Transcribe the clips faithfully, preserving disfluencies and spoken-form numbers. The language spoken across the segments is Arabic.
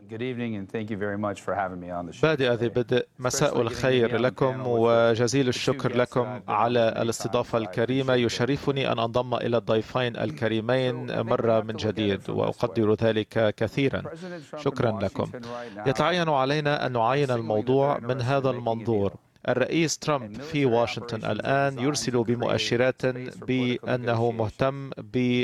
بادئ ذي بدء، مساء الخير لكم وجزيل الشكر لكم على الاستضافة الكريمة. يشرفني أن أنضم إلى الضيفين الكريمين مرة من جديد وأقدر ذلك كثيرا. شكرا لكم. يتعين علينا أن نعاين الموضوع من هذا المنظور. الرئيس ترامب في واشنطن الآن يرسل بمؤشرات بأنه مهتم ب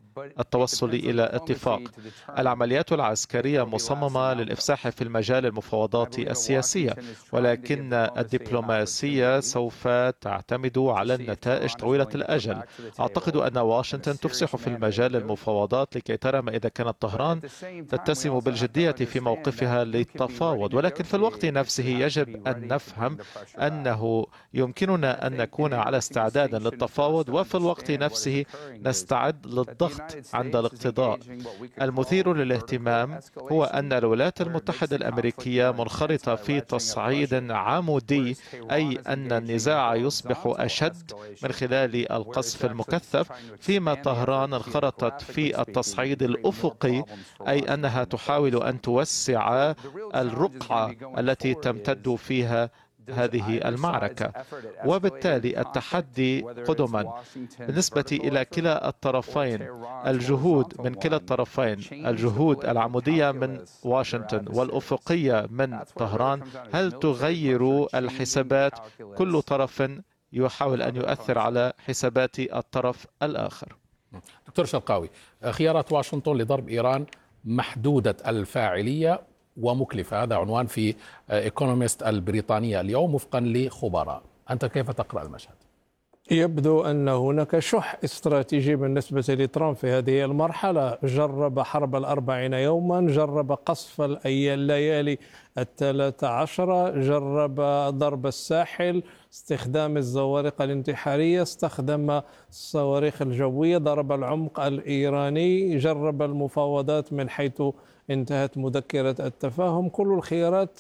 التوصل إلى اتفاق. العمليات العسكرية مصممة للإفساح في المجال المفاوضات السياسية، ولكن الدبلوماسية سوف تعتمد على النتائج طويلة الأجل. أعتقد أن واشنطن تفسح في المجال المفاوضات لكي ترى ما إذا كانت طهران تتسم بالجدية في موقفها للتفاوض، ولكن في الوقت نفسه يجب أن نفهم أنه يمكننا أن نكون على استعداد للتفاوض وفي الوقت نفسه نستعد للضغط عند الاقتضاء. المثير للاهتمام هو أن الولايات المتحدة الأمريكية منخرطة في تصعيد عمودي، أي أن النزاع يصبح أشد من خلال القصف المكثف، فيما طهران انخرطت في التصعيد الأفقي، أي أنها تحاول أن توسع الرقعة التي تمتد فيها هذه المعركة. وبالتالي التحدي قدما بالنسبة إلى كلا الطرفين، الجهود من كلا الطرفين، الجهود العمودية من واشنطن والأفقية من طهران، هل تغير الحسابات؟ كل طرف يحاول أن يؤثر على حسابات الطرف الآخر. دكتور شرقاوي، خيارات واشنطن لضرب إيران محدودة الفاعلية ومكلفة، هذا عنوان في إيكونوميست البريطانية اليوم وفقا لخبراء. أنت كيف تقرأ المشهد؟ يبدو أن هناك شح استراتيجي بالنسبة لترامب في هذه المرحلة. جرب حرب الأربعين يوما، جرب قصف الليالي الثلاث عشر، جرب ضرب الساحل، استخدام الزوارق الانتحارية، استخدم الصواريخ الجوية، ضرب العمق الإيراني، جرب المفاوضات من حيث انتهت مذكرة التفاهم. كل الخيارات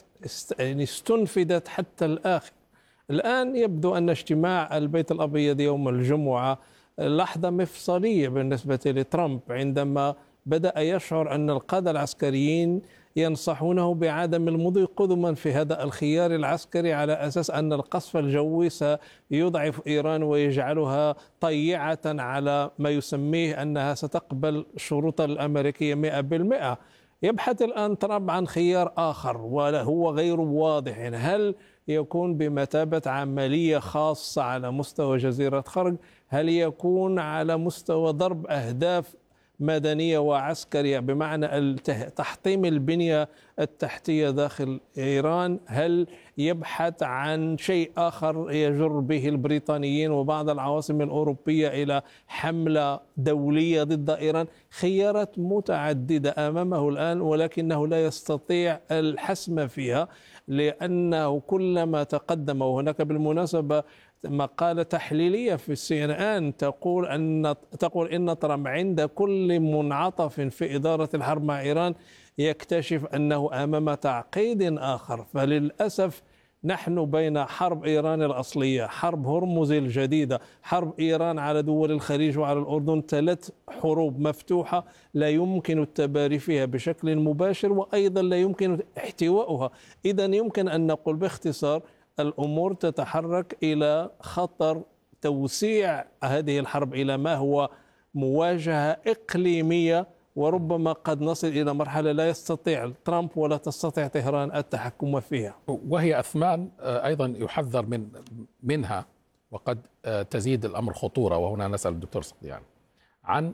استنفذت حتى الآخر. الآن يبدو أن اجتماع البيت الأبيض يوم الجمعة لحظة مفصلية بالنسبة لترامب، عندما بدأ يشعر أن القادة العسكريين ينصحونه بعدم المضي قدما في هذا الخيار العسكري، على أساس أن القصف الجوي سيضعف إيران ويجعلها طيعة على ما يسميه أنها ستقبل شروط الأمريكية مئة بالمئة. يبحث الآن ترامب عن خيار آخر وهو غير واضح، يعني هل يكون بمثابة عملية خاصة على مستوى جزيرة خرج؟ هل يكون على مستوى ضرب أهداف مدنية وعسكرية بمعنى تحطيم البنية التحتية داخل إيران؟ هل يبحث عن شيء آخر يجر به البريطانيين وبعض العواصم الأوروبية إلى حملة دولية ضد إيران؟ خيارات متعددة أمامه الآن، ولكنه لا يستطيع الحسم فيها، لأنه كلما تقدم. وهناك بالمناسبة مقالة تحليلية في السي ان ان تقول أن تقول إن ترامب عند كل منعطف في إدارة الحرب مع إيران يكتشف أنه أمام تعقيد آخر. فللأسف نحن بين حرب إيران الأصلية، حرب هرمز الجديدة، حرب إيران على دول الخليج وعلى الأردن، ثلاث حروب مفتوحة لا يمكن التباري فيها بشكل مباشر، وأيضا لا يمكن احتوائها. إذا يمكن أن نقول باختصار الأمور تتحرك إلى خطر توسيع هذه الحرب إلى ما هو مواجهة إقليمية، وربما قد نصل إلى مرحلة لا يستطيع ترامب ولا تستطيع طهران التحكم فيها، وهي أثمان أيضا يحذر من منها، وقد تزيد الأمر خطورة. وهنا نسأل الدكتور صديان عن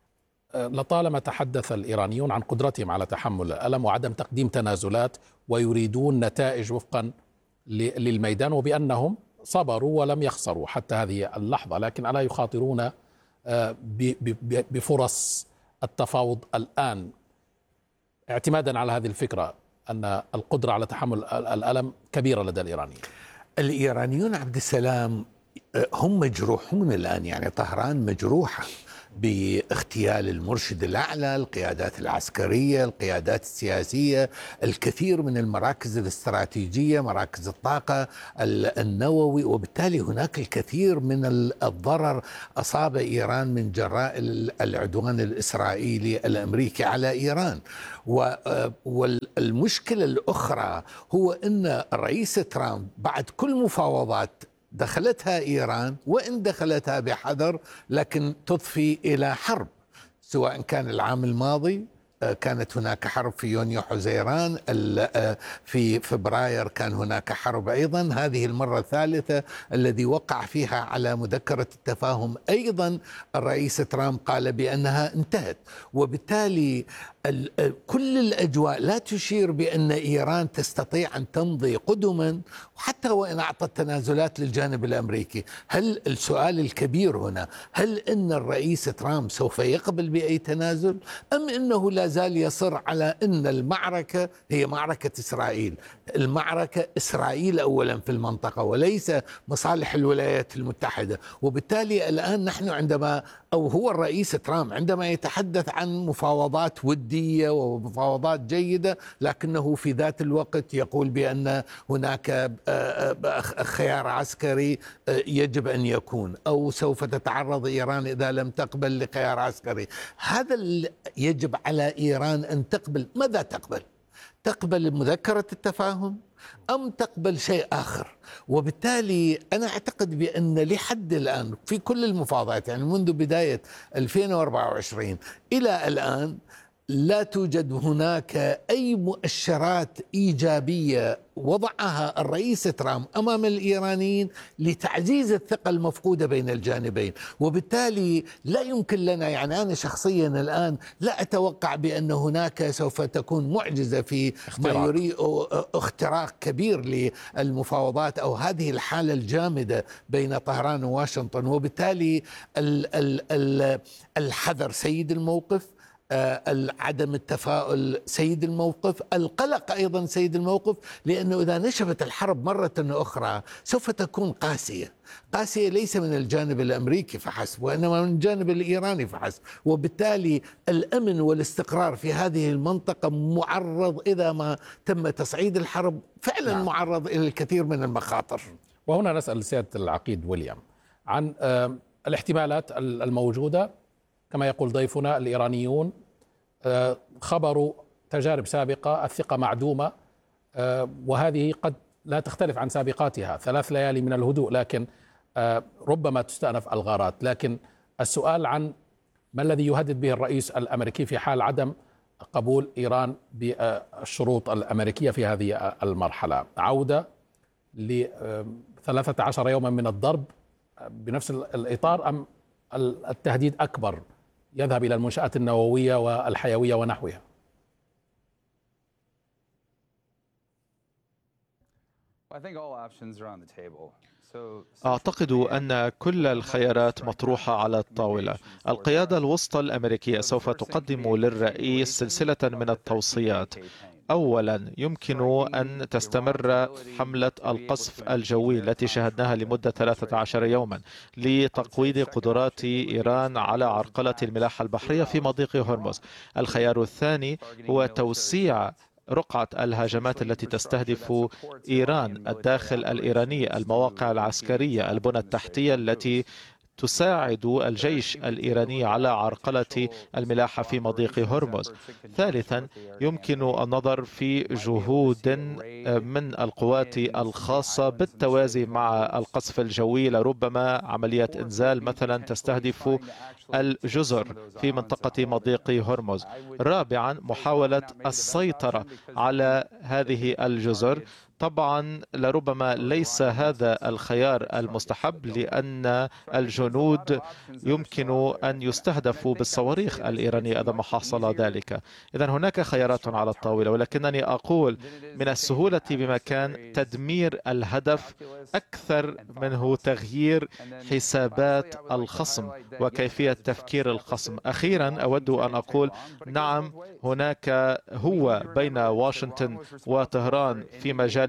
لطالما تحدث الإيرانيون عن قدرتهم على تحمل الألم وعدم تقديم تنازلات، ويريدون نتائج وفقا للميدان، وبأنهم صبروا ولم يخسروا حتى هذه اللحظة، لكن ألا يخاطرون بفرص التفاوض الآن اعتمادا على هذه الفكرة أن القدرة على تحمل الألم كبيرة لدى الإيرانيين؟ الإيرانيون عبد السلام هم مجروحون الآن، يعني طهران مجروحة باغتيال المرشد الأعلى، القيادات العسكرية، القيادات السياسية، الكثير من المراكز الاستراتيجية، مراكز الطاقة، النووي، وبالتالي هناك الكثير من الضرر أصاب إيران من جراء العدوان الإسرائيلي الأمريكي على إيران. والمشكلة الأخرى هو أن الرئيس ترامب بعد كل مفاوضات دخلتها إيران، وإن دخلتها بحذر، لكن تضفي إلى حرب، سواء كان العام الماضي كانت هناك حرب في يونيو حزيران، في فبراير كان هناك حرب أيضا، هذه المرة الثالثة الذي وقع فيها على مذكرة التفاهم أيضا الرئيس ترامب قال بأنها انتهت. وبالتالي كل الأجواء لا تشير بأن إيران تستطيع أن تمضي قدما، وحتى وإن أعطت تنازلات للجانب الأمريكي. هل السؤال الكبير هنا، هل أن الرئيس ترامب سوف يقبل بأي تنازل، أم أنه لا زال يصر على أن المعركة هي معركة إسرائيل؟ المعركة إسرائيل أولا في المنطقة، وليس مصالح الولايات المتحدة. وبالتالي الآن نحن عندما أو هو الرئيس ترامب عندما يتحدث عن مفاوضات ودية ومفاوضات جيدة، لكنه في ذات الوقت يقول بأن هناك خيار عسكري يجب أن يكون، أو سوف تتعرض إيران إذا لم تقبل لخيار عسكري. هذا يجب على إيران أن تقبل. ماذا تقبل؟ تقبل مذكرة التفاهم أم تقبل شيء آخر؟ وبالتالي أنا أعتقد بأن لحد الآن في كل المفاوضات، يعني منذ بداية ألفين وأربعة وعشرين إلى الآن، لا توجد هناك أي مؤشرات إيجابية وضعها الرئيس ترامب أمام الإيرانيين لتعزيز الثقة المفقودة بين الجانبين. وبالتالي لا يمكن لنا، يعني أنا شخصيا الآن لا أتوقع بأن هناك سوف تكون معجزة في ما يريد اختراق كبير للمفاوضات أو هذه الحالة الجامدة بين طهران وواشنطن. وبالتالي الحذر سيد الموقف، عدم التفاؤل سيد الموقف، القلق أيضا سيد الموقف، لأنه إذا نشبت الحرب مرة أخرى سوف تكون قاسية، قاسية ليس من الجانب الأمريكي فحسب، وإنما من الجانب الإيراني فحسب. وبالتالي الأمن والاستقرار في هذه المنطقة معرض، إذا ما تم تصعيد الحرب فعلا نعم. معرض إلى الكثير من المخاطر. وهنا نسأل سيادة العقيد ويليام عن الاحتمالات الموجودة. كما يقول ضيفنا، الإيرانيون خبروا تجارب سابقة الثقة معدومة، وهذه قد لا تختلف عن سابقاتها، ثلاث ليالي من الهدوء، لكن ربما تستأنف الغارات. لكن السؤال عن ما الذي يهدد به الرئيس الأمريكي في حال عدم قبول إيران بالشروط الأمريكية في هذه المرحلة. عودة لثلاثة عشر يوما من الضرب بنفس الإطار، أم التهديد أكبر يذهب إلى المنشآت النووية والحيوية ونحوها؟ أعتقد أن كل الخيارات مطروحة على الطاولة. القيادة الوسطى الأمريكية سوف تقدم للرئيس سلسلة من التوصيات. أولا، يمكن أن تستمر حملة القصف الجوي التي شاهدناها لمدة ثلاثة عشر يوما لتقويض قدرات إيران على عرقلة الملاحة البحرية في مضيق هرمز. الخيار الثاني هو توسيع رقعة الهجمات التي تستهدف إيران، الداخل الإيراني، المواقع العسكرية، البنى التحتية التي تساعد الجيش الإيراني على عرقلة الملاحة في مضيق هرمز. ثالثا، يمكن النظر في جهود من القوات الخاصة بالتوازي مع القصف الجوي، لربما عملية إنزال مثلا تستهدف الجزر في منطقة مضيق هرمز. رابعا، محاولة السيطرة على هذه الجزر. طبعا لربما ليس هذا الخيار المستحب، لأن الجنود يمكن أن يستهدفوا بالصواريخ الإيرانية إذا ما حصل ذلك. إذن هناك خيارات على الطاولة، ولكنني أقول من السهولة بمكان تدمير الهدف أكثر منه تغيير حسابات الخصم وكيفية تفكير الخصم. أخيرا أود أن أقول نعم، هناك هو بين واشنطن وطهران في مجال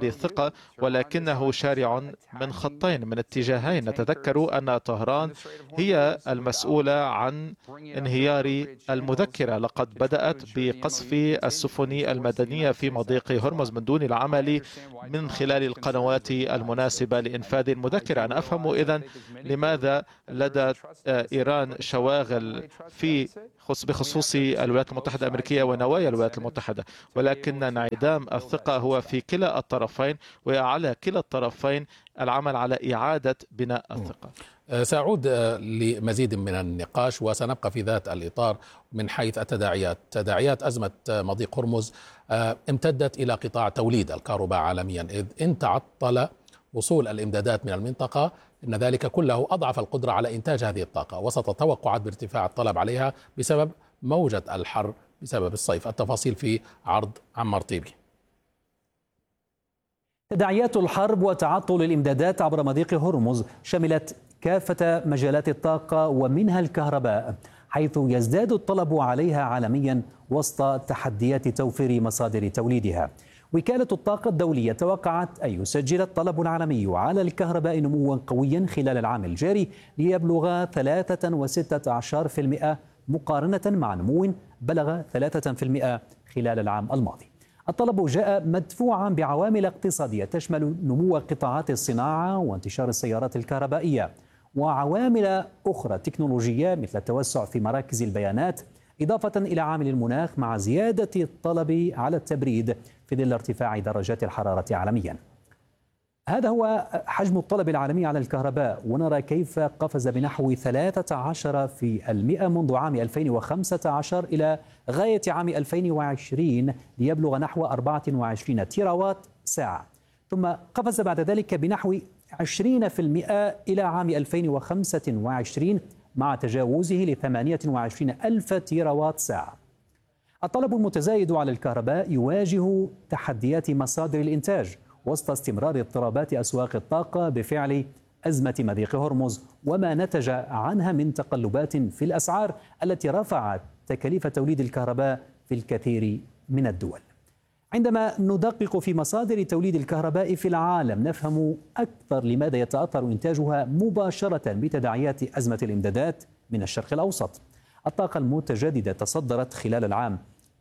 هذه الثقة، ولكنه شارع من خطين من اتجاهين. نتذكر أن طهران هي المسؤولة عن انهيار المذكرة. لقد بدأت بقصف السفن المدنية في مضيق هرمز من دون العمل من خلال القنوات المناسبة لإنفاذ المذكرة. أنا أفهم إذن لماذا لدى إيران شواغل في بخصوص الولايات المتحدة الأمريكية ونوايا الولايات المتحدة، ولكن انعدام الثقة هو في كلا الطرفين، وعلى كلا الطرفين العمل على إعادة بناء الثقة. سأعود لمزيد من النقاش وسنبقى في ذات الإطار من حيث التداعيات. تداعيات أزمة مضيق هرمز امتدت إلى قطاع توليد الكهرباء عالميا، إذ إن تعطل وصول الإمدادات من المنطقة إن ذلك كله أضعف القدرة على إنتاج هذه الطاقة، وسط توقعات بارتفاع الطلب عليها بسبب موجة الحر بسبب الصيف. التفاصيل في عرض عمار طيبي. تداعيات الحرب وتعطل الإمدادات عبر مضيق هرمز شملت كافة مجالات الطاقة ومنها الكهرباء، حيث يزداد الطلب عليها عالميا وسط تحديات توفير مصادر توليدها. وكالة الطاقة الدولية توقعت أن يسجل الطلب العالمي على الكهرباء نموا قويا خلال العام الجاري ليبلغ ثلاثة وستة عشر بالمئة مقارنة مع نمو بلغ ثلاثة بالمئة خلال العام الماضي. الطلب جاء مدفوعا بعوامل اقتصادية تشمل نمو قطاعات الصناعة وانتشار السيارات الكهربائية، وعوامل أخرى تكنولوجية مثل التوسع في مراكز البيانات، إضافة إلى عامل المناخ مع زيادة الطلب على التبريد في ظل ارتفاع درجات الحرارة عالميا. هذا هو حجم الطلب العالمي على الكهرباء، ونرى كيف قفز بنحو ثلاثة عشر في المئة منذ عام ألفين وخمسة عشر إلى غاية عام ألفين وعشرين ليبلغ نحو أربعة وعشرين تيراوات ساعة، ثم قفز بعد ذلك بنحو عشرين بالمئة إلى عام ألفين وخمسة وعشرين مع تجاوزه لثمانية وعشرين ألف تيراوات ساعة. الطلب المتزايد على الكهرباء يواجه تحديات مصادر الإنتاج وسط استمرار اضطرابات أسواق الطاقة بفعل أزمة مضيق هرمز وما نتج عنها من تقلبات في الأسعار التي رفعت تكاليف توليد الكهرباء في الكثير من الدول. عندما ندقق في مصادر توليد الكهرباء في العالم نفهم أكثر لماذا يتأثر إنتاجها مباشرة بتداعيات أزمة الإمدادات من الشرق الأوسط. الطاقة المتجددة تصدرت خلال العام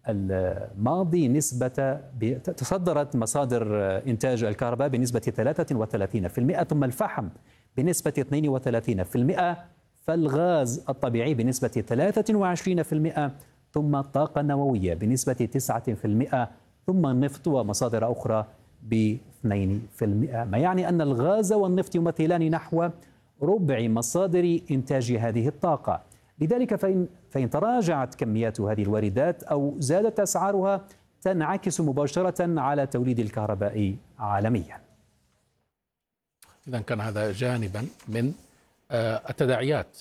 الماضي نسبة تصدرت مصادر إنتاج الكهرباء بنسبة ثلاثة وثلاثين بالمئة، ثم الفحم بنسبة اثنين وثلاثين بالمئة، فالغاز الطبيعي بنسبة ثلاثة وعشرين بالمئة، ثم الطاقة النووية بنسبة تسعة بالمئة، ثم النفط ومصادر أخرى ب اثنين بالمئة، ما يعني أن الغاز والنفط يمثلان نحو ربع مصادر إنتاج هذه الطاقة. لذلك فإن, فإن تراجعت كميات هذه الواردات أو زادت أسعارها تنعكس مباشرة على توليد الكهرباء عالميا. إذا كان هذا جانبا من التداعيات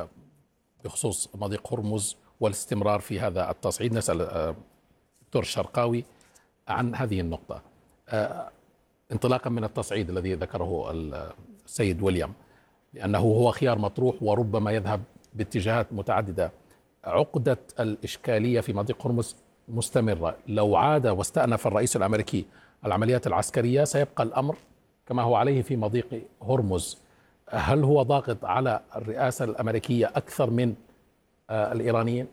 بخصوص مضيق هرمز والاستمرار في هذا التصعيد. نسأل دكتور الشرقاوي عن هذه النقطة انطلاقا من التصعيد الذي ذكره السيد ويليام لأنه هو خيار مطروح وربما يذهب باتجاهات متعددة. عقدة الإشكالية في مضيق هرمز مستمرة. لو عاد واستأنف الرئيس الأمريكي العمليات العسكرية سيبقى الأمر كما هو عليه في مضيق هرمز. هل هو ضاغط على الرئاسة الأمريكية أكثر من الإيرانيين؟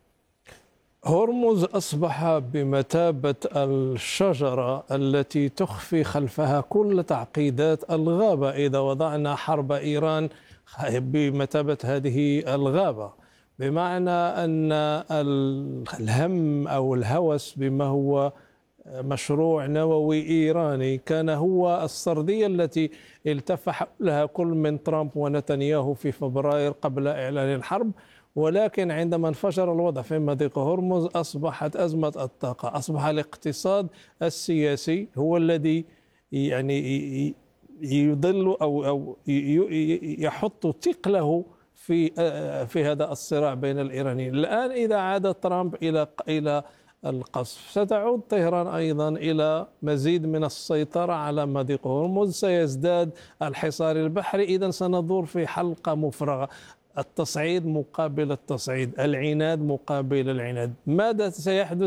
هرمز أصبح بمثابة الشجرة التي تخفي خلفها كل تعقيدات الغابة. إذا وضعنا حرب إيران بمثابة هذه الغابة، بمعنى أن الهم أو الهوس بما هو مشروع نووي إيراني كان هو السردية التي التف حولها كل من ترامب ونتنياهو في فبراير قبل إعلان الحرب. ولكن عندما انفجر الوضع في مضيق هرمز أصبحت أزمة الطاقة، أصبح الاقتصاد السياسي هو الذي يعني يضل أو أو يحط ثقله في في هذا الصراع بين الإيرانيين. الآن إذا عاد ترامب إلى إلى القصف ستعود طهران أيضا إلى مزيد من السيطرة على مضيق هرمز، سيزداد الحصار البحري. إذا سندور في حلقة مفرغة، التصعيد مقابل التصعيد، العناد مقابل العناد. ماذا سيحدث؟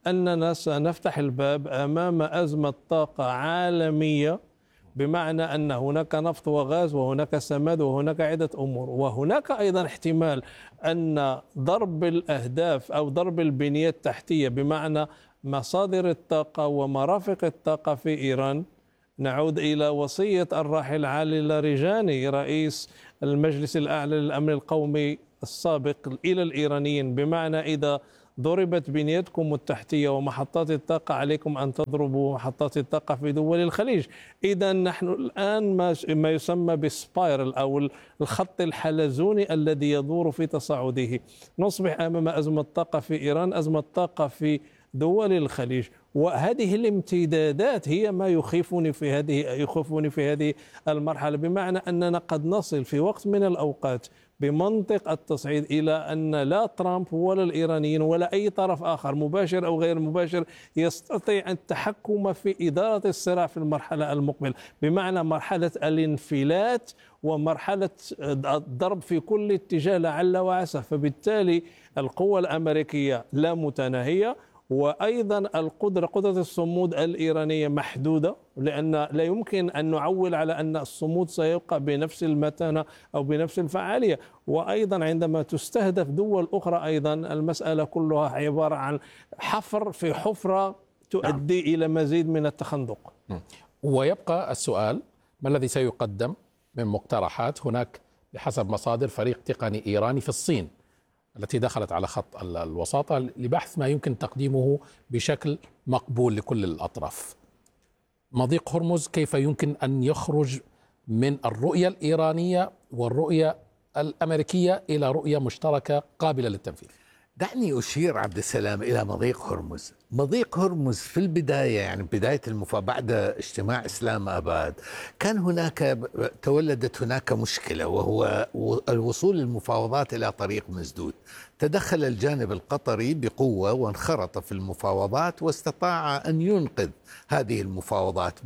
أننا سنفتح الباب أمام أزمة طاقة عالمية، بمعنى أن هناك نفط وغاز وهناك سماد وهناك عدة أمور، وهناك أيضا احتمال أن ضرب الأهداف أو ضرب البنية التحتية بمعنى مصادر الطاقة ومرافق الطاقة في إيران. نعود إلى وصية الراحل علي لاريجاني رئيس المجلس الأعلى للأمن القومي السابق إلى الإيرانيين، بمعنى إذا ضربت بنيتكم التحتية ومحطات الطاقة عليكم أن تضربوا محطات الطاقة في دول الخليج. إذا نحن الآن ما يسمى بالسبايرل أو الخط الحلزوني الذي يدور في تصاعده. نصبح أمام أزمة طاقة في إيران، أزمة طاقة في دول الخليج، وهذه الامتدادات هي ما يخيفني في هذه يخيفني في هذه المرحلة، بمعنى أننا قد نصل في وقت من الأوقات بمنطق التصعيد إلى أن لا ترامب ولا الإيرانيين ولا أي طرف آخر مباشر أو غير مباشر يستطيع التحكم في إدارة الصراع في المرحلة المقبلة، بمعنى مرحلة الانفلات ومرحلة الضرب في كل اتجاه لعل وعسى. فبالتالي القوة الأمريكية لا متناهية، وأيضا القدرة قدرة الصمود الإيرانية محدودة، لأن لا يمكن أن نعول على أن الصمود سيبقى بنفس المتانة أو بنفس الفعالية. وأيضا عندما تستهدف دول أخرى أيضا المسألة كلها عبارة عن حفر في حفرة تؤدي نعم. إلى مزيد من التخندق. ويبقى السؤال: ما الذي سيقدم من مقترحات؟ هناك بحسب مصادر فريق تقني إيراني في الصين التي دخلت على خط الوساطة لبحث ما يمكن تقديمه بشكل مقبول لكل الأطراف. مضيق هرمز كيف يمكن أن يخرج من الرؤية الإيرانية والرؤية الأمريكية إلى رؤية مشتركة قابلة للتنفيذ؟ دعني أشير عبد السلام إلى مضيق هرمز. مضيق هرمز في البداية، يعني بداية المفا بعد اجتماع إسلام آباد، كان هناك تولدت هناك مشكلة، وهو الوصول للمفاوضات إلى طريق مسدود. تدخل الجانب القطري بقوة وانخرط في المفاوضات، واستطاع أن ينقذ هذه المفاوضات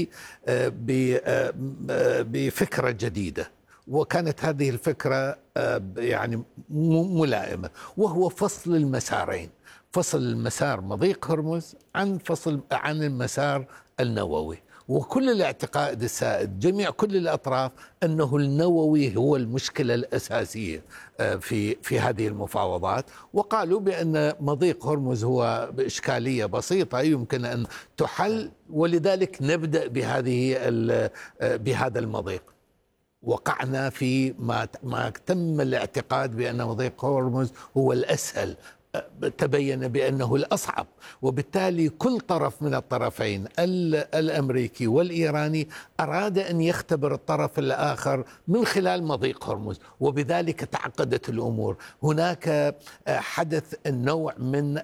بفكرة جديدة، وكانت هذه الفكرة يعني ملائمة، وهو فصل المسارين، فصل المسار مضيق هرمز عن فصل عن المسار النووي. وكل الاعتقاد السائد جميع كل الأطراف أنه النووي هو المشكلة الأساسية في في هذه المفاوضات، وقالوا بأن مضيق هرمز هو بإشكالية بسيطة يمكن أن تحل، ولذلك نبدأ بهذه بهذا المضيق. وقعنا في ما ما تم الاعتقاد بأن مضيق هرمز هو الأسهل، تبين بأنه الأصعب، وبالتالي كل طرف من الطرفين الأمريكي والإيراني أراد أن يختبر الطرف الآخر من خلال مضيق هرمز، وبذلك تعقدت الأمور. هناك حدث النوع من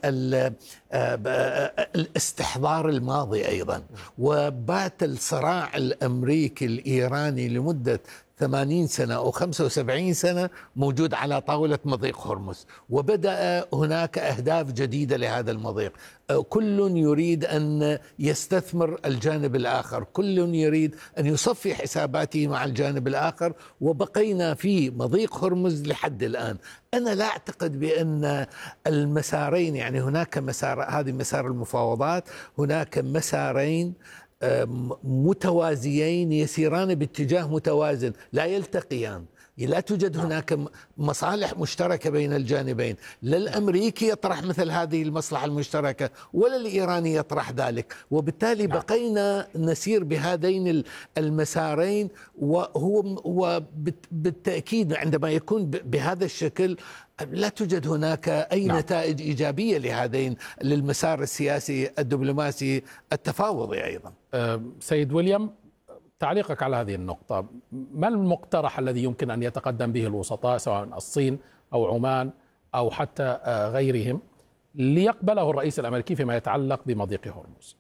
الاستحضار الماضي أيضا، وبات الصراع الأمريكي الإيراني لمدة ثمانين سنة أو خمسة وسبعين سنة موجود على طاولة مضيق هرمز، وبدأ هناك أهداف جديدة لهذا المضيق. كل يريد أن يستثمر الجانب الآخر، كل يريد أن يصفي حساباته مع الجانب الآخر، وبقينا في مضيق هرمز لحد الآن. أنا لا أعتقد بأن المسارين، يعني هناك مسار، هذه مسار المفاوضات، هناك مسارين متوازيين يسيران باتجاه متوازن، لا يلتقيان، لا توجد هناك مصالح مشتركة بين الجانبين، لا الأمريكي يطرح مثل هذه المصلحة المشتركة ولا الإيراني يطرح ذلك، وبالتالي بقينا نسير بهذين المسارين. وهو وبالتأكيد عندما يكون بهذا الشكل لا توجد هناك أي نعم. نتائج إيجابية لهذين للمسار السياسي الدبلوماسي التفاوضي أيضا. أه سيد ويليام، تعليقك على هذه النقطة: ما المقترح الذي يمكن أن يتقدم به الوسطاء سواء الصين أو عمان أو حتى غيرهم ليقبله الرئيس الأمريكي فيما يتعلق بمضيق هرمز؟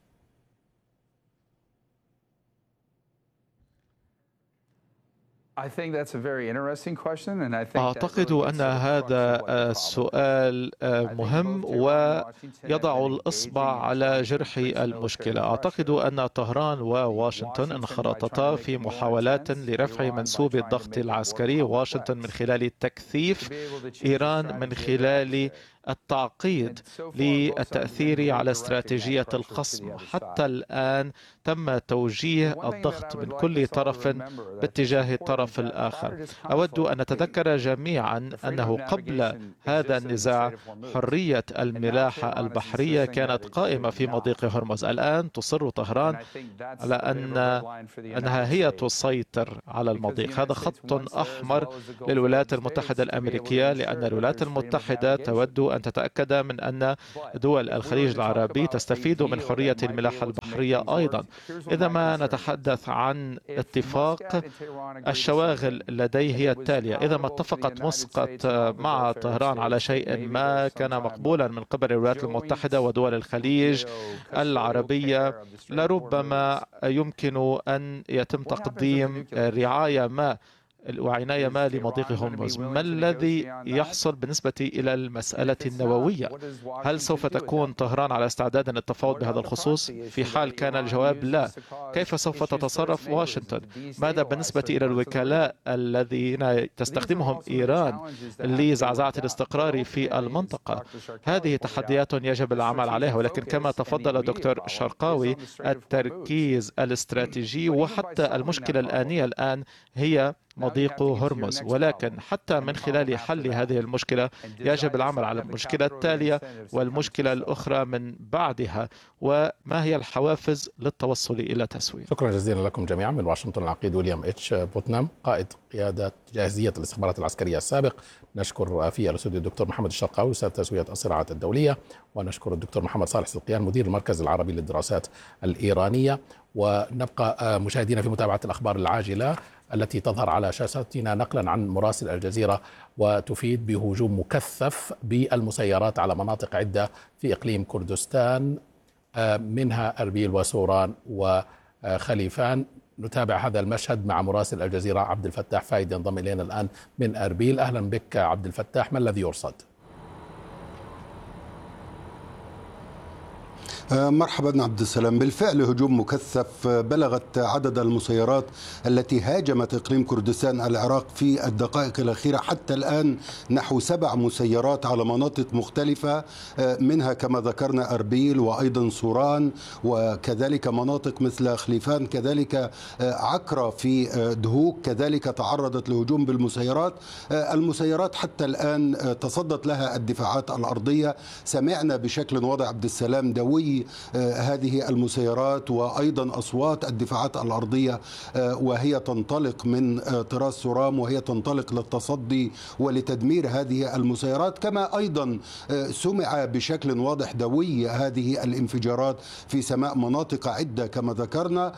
أعتقد أن هذا السؤال مهم ويضع الإصبع على جرح المشكلة. أعتقد أن طهران وواشنطن انخرطتا في محاولات لرفع منسوب الضغط العسكري، واشنطن من خلال تكثيف إيران من خلال التعقيد للتأثير على استراتيجية الخصم. حتى الآن تم توجيه الضغط من كل طرف باتجاه الطرف الآخر. أود أن نتذكر جميعا أنه قبل هذا النزاع حرية الملاحة البحرية كانت قائمة في مضيق هرمز. الآن تصر طهران على أن أنها هي تسيطر على المضيق. هذا خط أحمر للولايات المتحدة الأمريكية، لأن الولايات المتحدة تود أن تتأكد من أن دول الخليج العربي تستفيد من حرية الملاحة البحرية أيضا. إذا ما نتحدث عن اتفاق، الشواغل لديه هي التالية: إذا ما اتفقت مسقط مع طهران على شيء ما كان مقبولا من قبل الولايات المتحدة ودول الخليج العربية، لربما يمكن أن يتم تقديم رعاية ما وعناية ما لمضيق هرمز. ما الذي يحصل بالنسبة إلى المسألة النووية؟ هل سوف تكون طهران على استعداد للتفاوض بهذا الخصوص؟ في حال كان الجواب لا، كيف سوف تتصرف واشنطن؟ ماذا بالنسبة إلى الوكلاء الذين تستخدمهم إيران لزعزعة الاستقرار في المنطقة؟ هذه تحديات يجب العمل عليها، ولكن كما تفضل دكتور شرقاوي، التركيز الاستراتيجي وحتى المشكلة الآنية الآن هي مضيق هرمز. ولكن حتى من خلال حل هذه المشكلة يجب العمل على المشكلة التالية والمشكلة الأخرى من بعدها، وما هي الحوافز للتوصل إلى تسوية. شكرا جزيلا لكم جميعا. من واشنطن العقيد ويليام اتش بوتنام، قائد قيادة جاهزية الاستخبارات العسكرية السابق. نشكر في الاستوديو الدكتور محمد الشرقاوي أستاذ تسوية الصراعات الدولية، ونشكر الدكتور محمد صالح سلقيان مدير المركز العربي للدراسات الإيرانية. ونبقى مشاهدين في متابعة الأخبار العاجلة التي تظهر على شاشتنا نقلا عن مراسل الجزيرة، وتفيد بهجوم مكثف بالمسيرات على مناطق عدة في إقليم كردستان، منها أربيل وسوران وخليفان. نتابع هذا المشهد مع مراسل الجزيرة عبد الفتاح فايد ينضم إلينا الآن من أربيل. أهلا بك عبد الفتاح، ما الذي يرصد؟ مرحبا عبد السلام. بالفعل هجوم مكثف بلغت عدد المسيرات التي هاجمت إقليم كردستان العراق في الدقائق الأخيرة حتى الآن نحو سبع مسيرات على مناطق مختلفة، منها كما ذكرنا أربيل وأيضا سوران وكذلك مناطق مثل خليفان، كذلك عكرة في دهوك كذلك تعرضت لهجوم بالمسيرات. المسيرات حتى الآن تصدت لها الدفاعات الأرضية. سمعنا بشكل واضح عبد السلام دوي هذه المسيرات وأيضا أصوات الدفاعات الأرضية وهي تنطلق من طراز سورام وهي تنطلق للتصدي ولتدمير هذه المسيرات، كما أيضا سمع بشكل واضح دوي هذه الانفجارات في سماء مناطق عدة كما ذكرنا.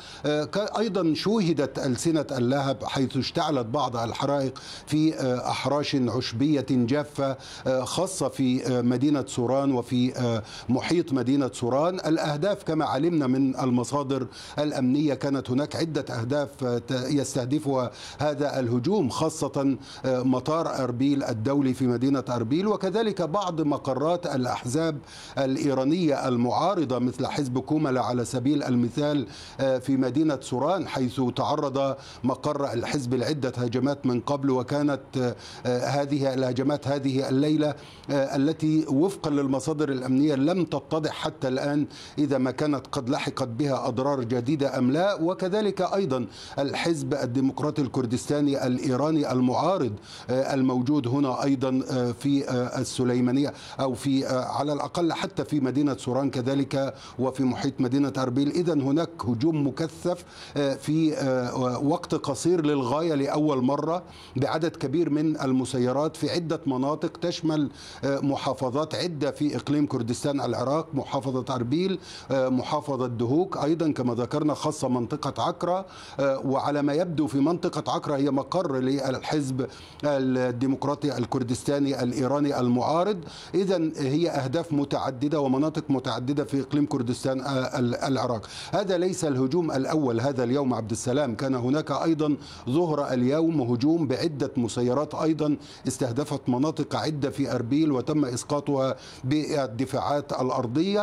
أيضا شوهدت ألسنة اللهب حيث اشتعلت بعض الحرائق في أحراش عشبية جافة خاصة في مدينة سوران وفي محيط مدينة سوران. الأهداف كما علمنا من المصادر الأمنية كانت هناك عدة أهداف يستهدفها هذا الهجوم، خاصة مطار أربيل الدولي في مدينة أربيل، وكذلك بعض مقرات الأحزاب الإيرانية المعارضة مثل حزب كوملا على سبيل المثال في مدينة سوران، حيث تعرض مقر الحزب لعدة هجمات من قبل. وكانت هذه الهجمات هذه الليلة التي وفقا للمصادر الأمنية لم تتضح حتى الآن إذا ما كانت قد لحقت بها أضرار جديدة أم لا. وكذلك أيضا الحزب الديمقراطي الكردستاني الإيراني المعارض الموجود هنا أيضا في السليمانية أو في على الأقل حتى في مدينة سوران كذلك وفي محيط مدينة أربيل. إذن هناك هجوم مكثف في وقت قصير للغاية لأول مرة بعدد كبير من المسيرات في عدة مناطق تشمل محافظات عدة في إقليم كردستان العراق، محافظة أربيل، محافظة دهوك أيضا كما ذكرنا، خاصة منطقة عكرة. وعلى ما يبدو في منطقة عكرة هي مقر للحزب الديمقراطي الكردستاني الإيراني المعارض. إذن هي أهداف متعددة ومناطق متعددة في إقليم كردستان العراق. هذا ليس الهجوم الأول هذا اليوم عبد السلام، كان هناك أيضا ظهر اليوم هجوم بعدة مسيرات أيضا استهدفت مناطق عدة في أربيل وتم إسقاطها بالدفاعات الأرضية.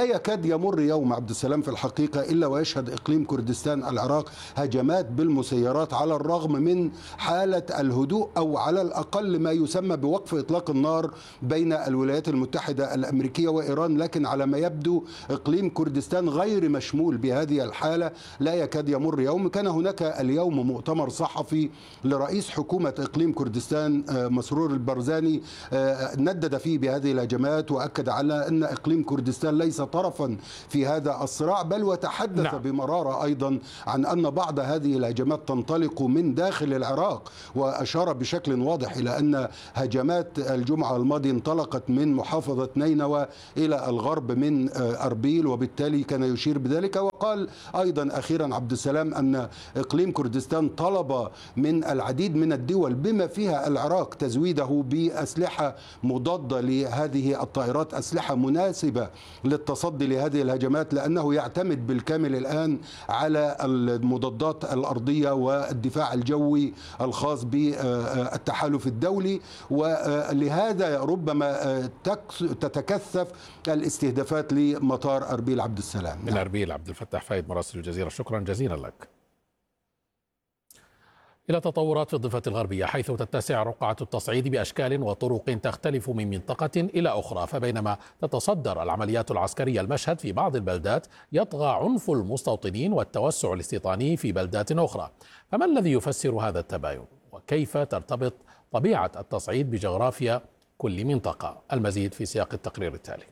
لا يكاد يمر يوم عبد السلام في الحقيقة إلا ويشهد إقليم كردستان العراق هجمات بالمسيرات، على الرغم من حالة الهدوء أو على الأقل ما يسمى بوقف إطلاق النار بين الولايات المتحدة الأمريكية وإيران. لكن على ما يبدو إقليم كردستان غير مشمول بهذه الحالة، لا يكاد يمر يوم. كان هناك اليوم مؤتمر صحفي لرئيس حكومة إقليم كردستان مسرور البرزاني، ندد فيه بهذه الهجمات وأكد على أن إقليم كردستان ليس طرفا في هذا الصراع، بل وتحدث نعم. بمرارة أيضا عن أن بعض هذه الهجمات تنطلق من داخل العراق، وأشار بشكل واضح إلى أن هجمات الجمعة الماضية انطلقت من محافظة نينوى إلى الغرب من أربيل، وبالتالي كان يشير بذلك. وقال أيضا أخيرا عبد السلام أن إقليم كردستان طلب من العديد من الدول بما فيها العراق تزويده بأسلحة مضادة لهذه الطائرات، أسلحة مناسبة للتصدي لهذه الهجمات، لأنه يعتمد بالكامل الآن على المضادات الأرضية والدفاع الجوي الخاص بالتحالف الدولي. ولهذا ربما تتكثف الاستهدافات لمطار أربيل عبد السلام. من أربيل عبد الفتاح فايد مراسل الجزيرة، شكرا جزيلا لك. إلى تطورات في الضفة الغربية، حيث تتسع رقعة التصعيد بأشكال وطرق تختلف من منطقة إلى أخرى. فبينما تتصدر العمليات العسكرية المشهد في بعض البلدات، يطغى عنف المستوطنين والتوسع الاستيطاني في بلدات أخرى. فما الذي يفسر هذا التباين؟ وكيف ترتبط طبيعة التصعيد بجغرافيا كل منطقة؟ المزيد في سياق التقرير التالي.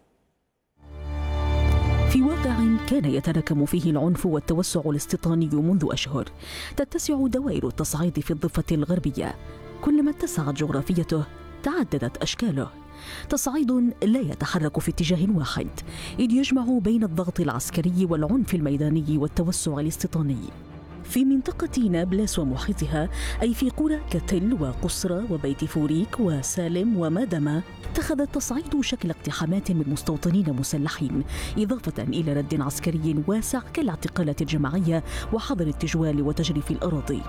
في واقع كان يتراكم فيه العنف والتوسع الاستيطاني منذ أشهر، تتسع دوائر التصعيد في الضفة الغربية. كلما اتسعت جغرافيته تعددت أشكاله. تصعيد لا يتحرك في اتجاه واحد، إذ يجمع بين الضغط العسكري والعنف الميداني والتوسع الاستيطاني. في منطقة نابلس ومحيطها، أي في قرى كتل وقصرى وبيت فوريك وسالم ومادما، اتخذ التصعيد شكل اقتحامات من مستوطنين مسلحين، إضافة إلى رد عسكري واسع كالاعتقالات الجماعية وحظر التجوال وتجريف الأراضي.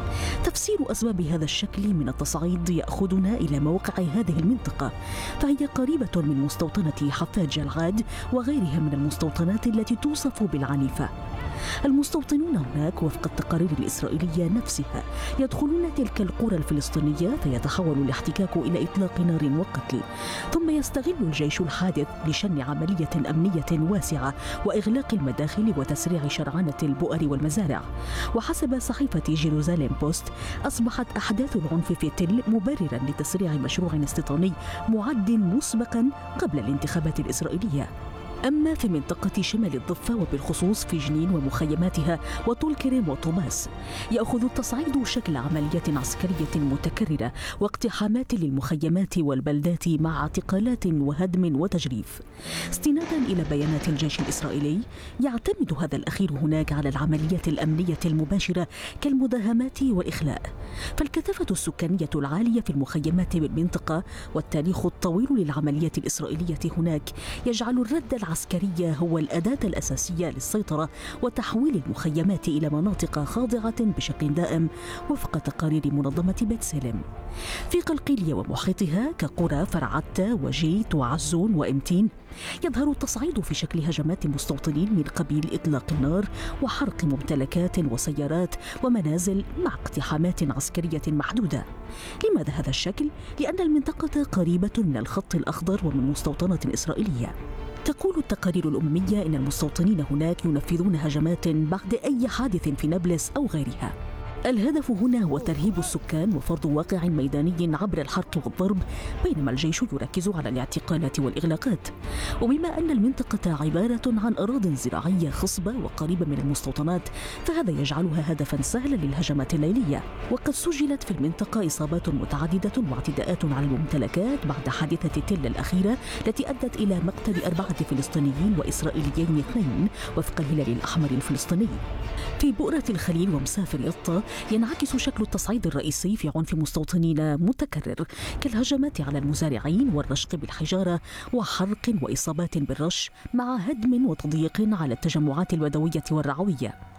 تفسير أسباب هذا الشكل من التصعيد يأخذنا إلى موقع هذه المنطقة، فهي قريبة من مستوطنة حفاج العاد وغيرها من المستوطنات التي توصف بالعنيفة. المستوطنون هناك وفق التقارير الإسرائيلية نفسها يدخلون تلك القرى الفلسطينية، فيتحول الاحتكاك إلى إطلاق نار وقتل، ثم يستغل الجيش الحادث لشن عملية أمنية واسعة وإغلاق المداخل وتسريع شرعنة البؤر والمزارع. وحسب صحيفة جيروزاليم بوست، أصبحت أحداث العنف في تل مبررا لتسريع مشروع استيطاني معد مسبقا قبل الانتخابات الإسرائيلية. أما في منطقة شمال الضفة وبالخصوص في جنين ومخيماتها وطول كريم وطوباس، يأخذ التصعيد شكل عمليات عسكرية متكررة واقتحامات للمخيمات والبلدات مع اعتقالات وهدم وتجريف. استنادا إلى بيانات الجيش الإسرائيلي، يعتمد هذا الأخير هناك على العمليات الأمنية المباشرة كالمداهمات والإخلاء. فالكثافة السكانية العالية في المخيمات بالمنطقة والتاريخ الطويل للعمليات الإسرائيلية هناك يجعل الرد العسكرية هو الأداة الأساسية للسيطرة وتحويل المخيمات إلى مناطق خاضعة بشكل دائم وفق تقارير منظمة بيت سلم. في قلقيلية ومحيطها كقرى فرعتة وجيت وعزون وإمتين، يظهر التصعيد في شكل هجمات مستوطنين من قبيل إطلاق النار وحرق ممتلكات وسيارات ومنازل مع اقتحامات عسكرية محدودة. لماذا هذا الشكل؟ لأن المنطقة قريبة من الخط الأخضر ومن مستوطنة إسرائيلية. تقول التقارير الأممية إن المستوطنين هناك ينفذون هجمات بعد أي حادث في نابلس أو غيرها. الهدف هنا هو ترهيب السكان وفرض واقع ميداني عبر الحرق والضرب، بينما الجيش يركز على الاعتقالات والإغلاقات. وبما أن المنطقة عبارة عن أراضٍ زراعية خصبة وقريبة من المستوطنات، فهذا يجعلها هدفا سهلا للهجمات الليلية. وقد سجلت في المنطقة إصابات متعددة واعتداءات على الممتلكات بعد حادثة تل الأخيرة التي أدت إلى مقتل أربعة فلسطينيين وإسرائيليين اثنين وفق الهلال الأحمر الفلسطيني. في بؤرة الخليل ومسافر يطا ينعكس شكل التصعيد الرئيسي في عنف مستوطنين متكرر كالهجمات على المزارعين والرشق بالحجارة وحرق وإصابات بالرش، مع هدم وتضييق على التجمعات البدوية والرعوية.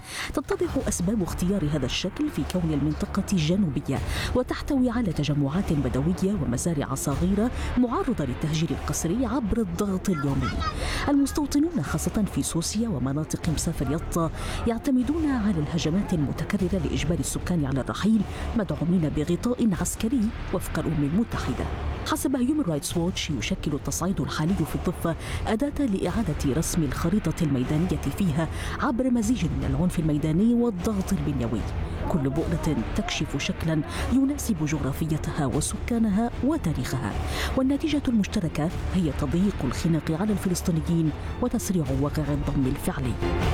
تتضح أسباب اختيار هذا الشكل في كون المنطقة جنوبية وتحتوي على تجمعات بدوية ومزارع صغيرة معرضة للتهجير القسري عبر الضغط اليومي. المستوطنون خاصة في سوسيا ومناطق مسافر يطا يعتمدون على الهجمات المتكررة لإجبار السكان على الرحيل مدعومين بغطاء عسكري وفق الأمم المتحدة. حسب هيومن رايتس ووتش يشكل التصعيد الحالي في الضفة أداة لإعادة رسم الخريطة الميدانية فيها عبر مزيج من العنف الميداني والضغط البنيوي، كل بؤرة تكشف شكلا يناسب جغرافيتها وسكانها وتاريخها، والنتيجة المشتركة هي تضييق الخناق على الفلسطينيين وتسريع واقع الضم الفعلي.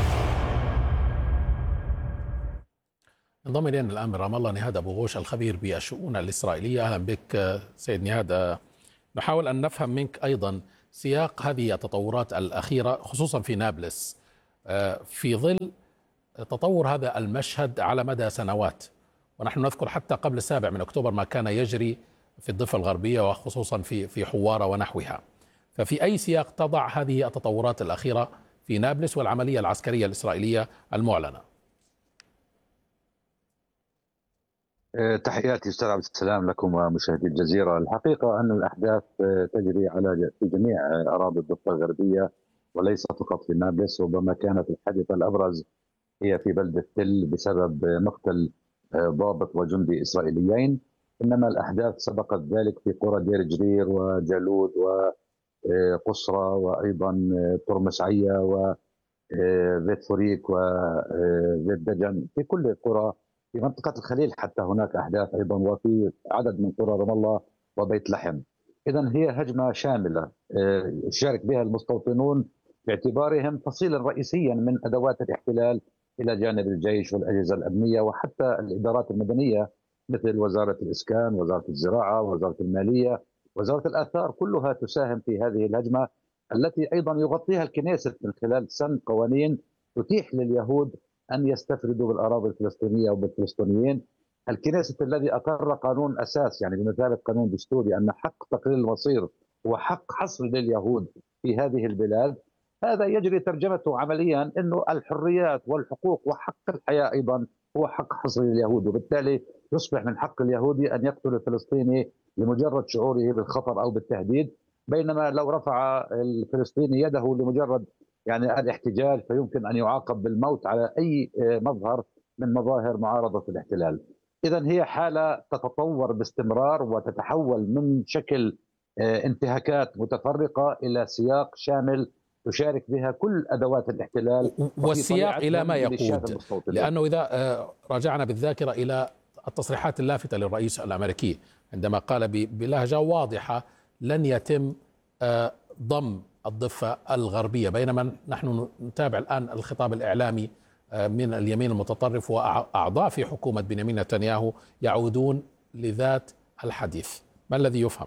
انضم الينا الان من رام الله نهاد ابو غوش الخبير بالشؤون الاسرائيليه. اهلا بك سيد نهاد. نحاول ان نفهم منك ايضا سياق هذه التطورات الاخيره خصوصا في نابلس في ظل تطور هذا المشهد على مدى سنوات، ونحن نذكر حتى قبل السابع من اكتوبر ما كان يجري في الضفه الغربيه وخصوصا في في حواره ونحوها. ففي اي سياق تضع هذه التطورات الاخيره في نابلس والعمليه العسكريه الاسرائيليه المعلنه؟ تحياتي أستاذ عبد السلام لكم ومشاهدي الجزيرة. الحقيقة أن الأحداث تجري على في جميع أراضي الضفة الغربية وليس فقط في نابلس. ربما كانت الحادثة الأبرز هي في بلدة تل بسبب مقتل ضابط وجندي إسرائيليين، إنما الأحداث سبقت ذلك في قرى دير جرير وجالود وقصرة وأيضا ترمسعية وبيت فريك وبيت دجن، في كل القرى في منطقة الخليل حتى هناك أحداث أيضا، وفي عدد من قرى رام الله وبيت لحم. إذن هي هجمة شاملة شارك بها المستوطنون باعتبارهم فصيلا رئيسيا من أدوات الاحتلال إلى جانب الجيش والأجهزة الأمنية وحتى الإدارات المدنية مثل وزارة الإسكان، وزارة الزراعة، وزارة المالية، وزارة الآثار، كلها تساهم في هذه الهجمة التي أيضا يغطيها الكنيست من خلال سن قوانين تتيح لليهود أن يستفردوا بالأراضي الفلسطينية وبالفلسطينيين. الكنيست الذي أقر قانون أساس يعني بمثابة قانون دستوري أن حق تقرير المصير هو حق حصري لليهود في هذه البلاد، هذا يجري ترجمته عمليا أنه الحريات والحقوق وحق الحياة أيضا هو حق حصري لليهود، وبالتالي يصبح من حق اليهودي أن يقتل الفلسطيني لمجرد شعوره بالخطر أو بالتهديد، بينما لو رفع الفلسطيني يده لمجرد يعني الاحتجاج فيمكن أن يعاقب بالموت على أي مظهر من مظاهر معارضة الاحتلال. إذن هي حالة تتطور باستمرار وتتحول من شكل انتهاكات متفرقة إلى سياق شامل تشارك بها كل أدوات الاحتلال، والسياق إلى ما يقود، لأنه إذا راجعنا بالذاكرة إلى التصريحات اللافتة للرئيس الأمريكي عندما قال بلهجة واضحة لن يتم ضم الضفة الغربية، بينما نحن نتابع الآن الخطاب الإعلامي من اليمين المتطرف وأعضاء في حكومة بنيامين نتنياهو يعودون لذات الحديث. ما الذي يفهم؟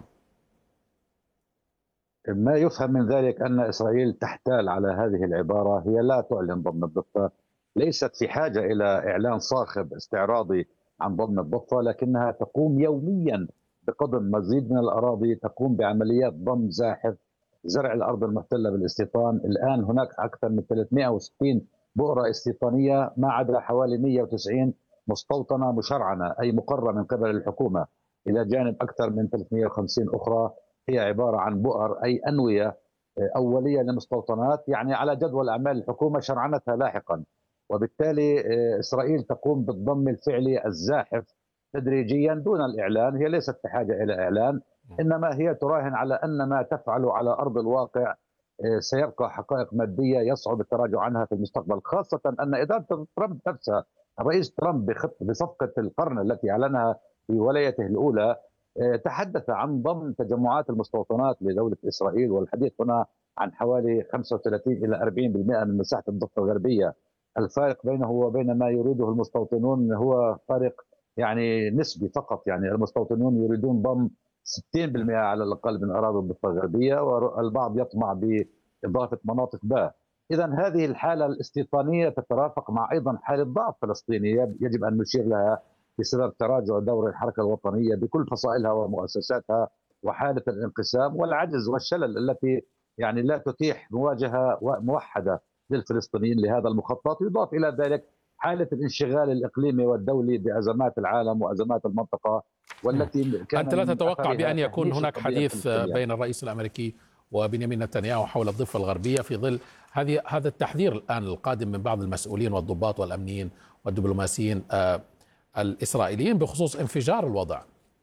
ما يفهم من ذلك أن إسرائيل تحتال على هذه العبارة، هي لا تعلن ضمن الضفة، ليست في حاجة إلى إعلان صاخب استعراضي عن ضمن الضفة، لكنها تقوم يوميا بقضم مزيد من الأراضي، تقوم بعمليات ضم زاحف، زرع الأرض المحتلة بالاستيطان. الآن هناك أكثر من ثلاثمئة وستين بؤرة استيطانية ما عدا حوالي مئة وتسعين مستوطنة مشرعنة أي مقرة من قبل الحكومة، إلى جانب أكثر من ثلاثمئة وخمسين أخرى هي عبارة عن بؤر أي أنوية أولية لمستوطنات يعني على جدول أعمال الحكومة شرعنتها لاحقا. وبالتالي إسرائيل تقوم بالضم الفعلي الزاحف تدريجيا دون الإعلان، هي ليست بحاجة إلى إعلان، إنما هي تراهن على أن ما تفعل على أرض الواقع سيبقى حقائق مادية يصعب التراجع عنها في المستقبل، خاصة أن إدارة ترامب نفسها الرئيس ترامب بصفقة القرن التي أعلنها في ولايته الأولى تحدث عن ضم تجمعات المستوطنات لدولة إسرائيل، والحديث هنا عن حوالي خمسة وثلاثين إلى أربعين بالمئة من مساحة الضفة الغربية. الفارق بينه وبين ما يريده المستوطنون هو فارق يعني نسبي فقط، يعني المستوطنون يريدون ضم ستين بالمئة على الأقل من أراضي الضفة الغربية، والبعض يطمع بإضافة مناطق باء. إذن هذه الحالة الاستيطانية تترافق مع أيضا حالة ضعف فلسطينية يجب أن نشير لها بسبب تراجع دور الحركة الوطنية بكل فصائلها ومؤسساتها، وحالة الانقسام والعجز والشلل التي يعني لا تتيح مواجهة موحدة للفلسطينيين لهذا المخطط. يضاف إلى ذلك حالة الانشغال الإقليمي والدولي بأزمات العالم وأزمات المنطقة والتي كان أنت لا تتوقع بأن يكون هناك حديث بين الرئيس الأمريكي وبنيامين نتنياهو حول الضفة الغربية في ظل هذه هذا التحذير الآن القادم من بعض المسؤولين والضباط والأمنيين والدبلوماسيين آه الإسرائيليين بخصوص انفجار الوضع؟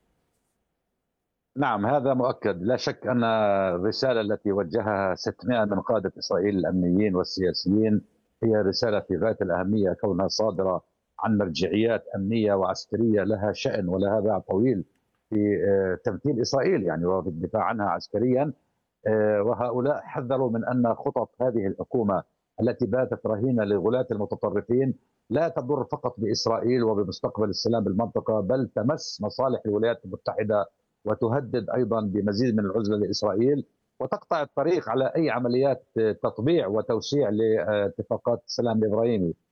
نعم هذا مؤكد، لا شك أن الرسالة التي وجهها ستمائة من قادة إسرائيل الأمنيين والسياسيين هي رسالة في غاية الأهمية، كونها صادرة عن مرجعيات أمنية وعسكرية لها شأن ولها باع طويل في تمثيل إسرائيل يعني وفي الدفاع عنها عسكريا. وهؤلاء حذروا من أن خطط هذه الحكومة التي باتت رهينة لغلاة المتطرفين لا تضر فقط بإسرائيل وبمستقبل السلام بالمنطقة، بل تمس مصالح الولايات المتحدة وتهدد أيضا بمزيد من العزلة لإسرائيل وتقطع الطريق على أي عمليات تطبيع وتوسيع لاتفاقات السلام الإبراهيمي.